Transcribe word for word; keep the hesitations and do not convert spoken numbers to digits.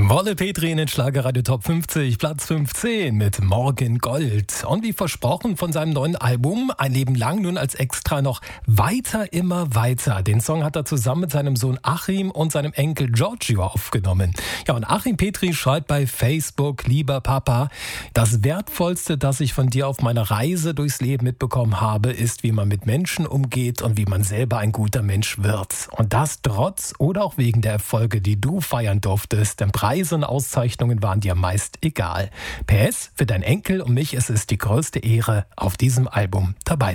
Wolle Petri in den Schlagerradio Top fünfzig, Platz fünfzehn mit Morgen Gold. Und wie versprochen von seinem neuen Album Ein Leben lang nun als Extra noch Weiter, immer weiter. Den Song hat er zusammen mit seinem Sohn Achim und seinem Enkel Giorgio aufgenommen. Ja, und Achim Petri schreibt bei Facebook: Lieber Papa, das Wertvollste, das ich von dir auf meiner Reise durchs Leben mitbekommen habe, ist, wie man mit Menschen umgeht und wie man selber ein guter Mensch wird. Und das trotz oder auch wegen der Erfolge, die du feiern durftest. Denn Preise und Auszeichnungen waren dir meist egal. P S, für deinen Enkel und mich ist es die größte Ehre, auf diesem Album dabei